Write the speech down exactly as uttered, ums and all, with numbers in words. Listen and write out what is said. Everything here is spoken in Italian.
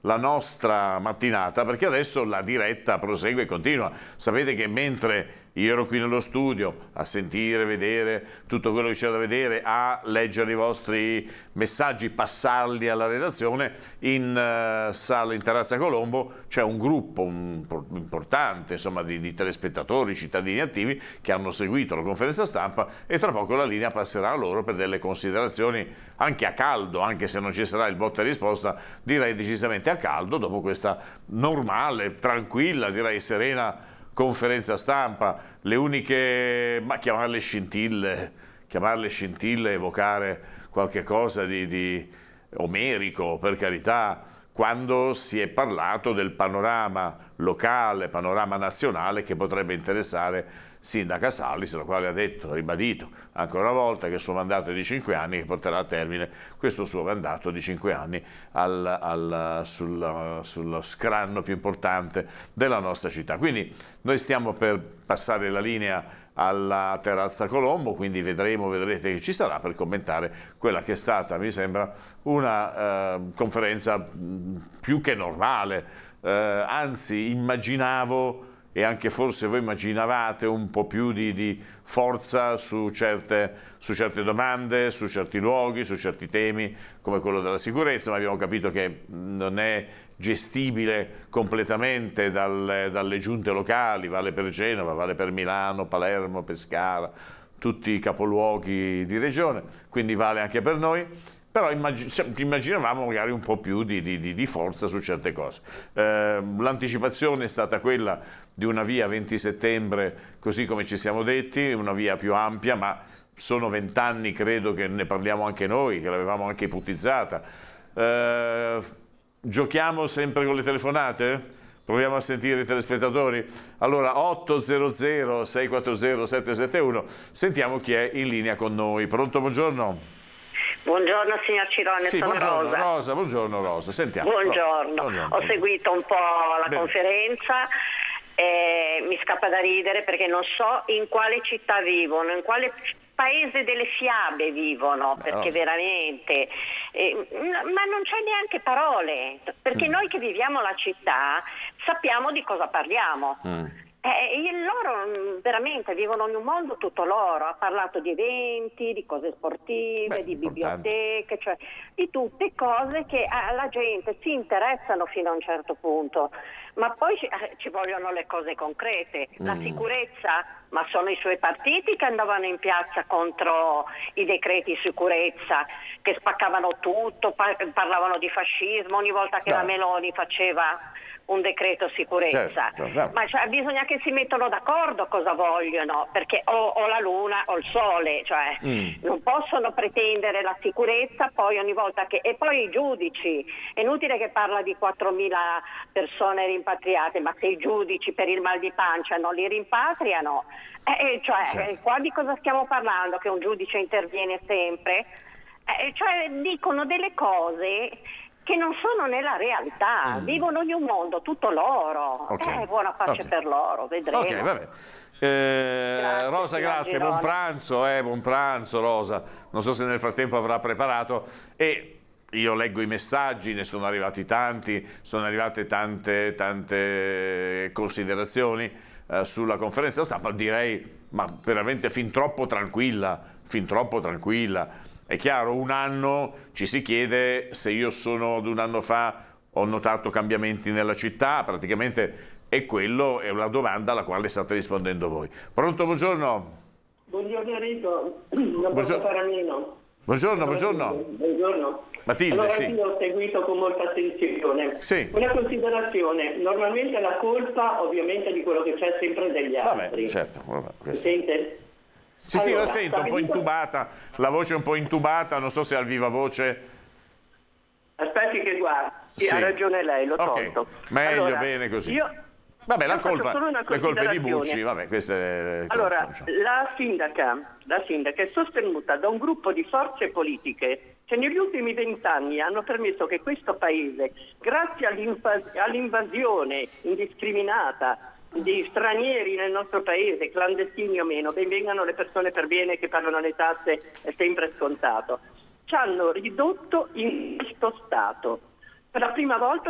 la nostra mattinata, perché adesso la diretta prosegue e continua. Sapete che mentre io ero qui nello studio a sentire, vedere tutto quello che c'era da vedere, a leggere i vostri messaggi, passarli alla redazione, in uh, sala in Terrazza Colombo c'è un gruppo un, importante insomma, di, di telespettatori, cittadini attivi che hanno seguito la conferenza stampa, e tra poco la linea passerà a loro per delle considerazioni anche a caldo, anche se non ci sarà il botta e risposta, direi decisamente a caldo, dopo questa normale, tranquilla, direi serena conferenza stampa. Le uniche, ma chiamarle scintille, chiamarle scintille, evocare qualche cosa di, di omerico, per carità, quando si è parlato del panorama locale, panorama nazionale che potrebbe interessare Sindaca Salis, la quale ha detto, ribadito ancora una volta che il suo mandato è di cinque anni, che porterà a termine questo suo mandato di cinque anni al, al, sul, sullo scranno più importante della nostra città. Quindi noi stiamo per passare la linea alla Terrazza Colombo, quindi vedremo, vedrete che ci sarà per commentare quella che è stata, mi sembra, una eh, conferenza più che normale, eh, anzi immaginavo, e anche forse voi immaginavate, un po' più di, di forza su certe, su certe domande, su certi luoghi, su certi temi, come quello della sicurezza, ma abbiamo capito che non è gestibile completamente dal, dalle giunte locali, vale per Genova, vale per Milano, Palermo, Pescara, tutti i capoluoghi di regione, quindi vale anche per noi. Però immaginavamo magari un po' più di, di, di forza su certe cose. Eh, l'anticipazione è stata quella di una via venti settembre, così come ci siamo detti, una via più ampia, ma sono vent'anni, credo che ne parliamo anche noi, che l'avevamo anche ipotizzata. Eh, giochiamo sempre con le telefonate? Proviamo a sentire i telespettatori? Allora, otto zero zero sei quattro zero sette sette uno, sentiamo chi è in linea con noi. Pronto, buongiorno? Buongiorno signor Cirone, sì, sono buongiorno, Rosa. Rosa. Buongiorno Rosa, sentiamo. Buongiorno, buongiorno. Ho seguito un po' la Bene. conferenza e mi scappa da ridere perché non so in quale città vivono, in quale paese delle fiabe vivono, perché Rosa. veramente, eh, ma non c'è neanche parole, perché mm. noi che viviamo la città sappiamo di cosa parliamo. Mm. Eh, loro veramente vivono in un mondo tutto loro, ha parlato di eventi, di cose sportive, Beh, di importante. biblioteche, cioè di tutte cose che alla gente si interessano fino a un certo punto, ma poi ci, eh, ci vogliono le cose concrete, la Mm. sicurezza, ma sono i suoi partiti che andavano in piazza contro i decreti sicurezza, che spaccavano tutto, par- parlavano di fascismo ogni volta che No. la Meloni faceva un decreto sicurezza, Certo, certo. ma cioè, bisogna che si mettano d'accordo cosa vogliono, perché o, o la luna o il sole, cioè Mm. non possono pretendere la sicurezza poi ogni volta che, e poi i giudici, è inutile che parla di quattromila persone rimpatriate, ma se i giudici per il mal di pancia non li rimpatriano, eh, cioè Certo. qua di cosa stiamo parlando? Che un giudice interviene sempre? Eh, cioè dicono delle cose che non sono nella realtà, Mm. vivono in un mondo tutto loro. Okay. Eh, buona pace Okay. per loro, vedremo. Ok, vabbè. Eh, Grazie, Rosa, signor grazie, Girone. buon pranzo, eh, buon pranzo Rosa. Non so se nel frattempo avrà preparato, e io leggo i messaggi, ne sono arrivati tanti, sono arrivate tante, tante considerazioni eh, sulla conferenza stampa, direi, ma veramente fin troppo tranquilla, fin troppo tranquilla. È chiaro, un anno ci si chiede se io sono di un anno fa, ho notato cambiamenti nella città, praticamente è quello, è una domanda alla quale state rispondendo voi. Pronto, buongiorno. Buongiorno Enrico, non posso fare a meno. Buongiorno, buongiorno. Buongiorno. Matilde, allora, sì. io ho seguito con molta attenzione. Sì. Una considerazione, normalmente la colpa ovviamente di quello che c'è sempre degli altri. Vabbè, certo. Vabbè, Mi questo. sente? Sì, sì, Allora, la sento un po' stabilito- intubata, la voce un po' intubata, non so se al viva voce. Aspetti che guardi, Sì. ha ragione lei, l'ho Ok, tolto. meglio, Allora, bene così. Io, Vabbè, la io faccio colpa, solo una le colpe di considerazione. Bucci, vabbè, queste le Allora, conosciamo. la sindaca, la sindaca è sostenuta da un gruppo di forze politiche che negli ultimi vent'anni hanno permesso che questo paese, grazie all'invas- all'invasione indiscriminata di stranieri nel nostro paese, clandestini o meno, benvengano le persone per bene che pagano le tasse, è sempre scontato, ci hanno ridotto in questo stato. Per la prima volta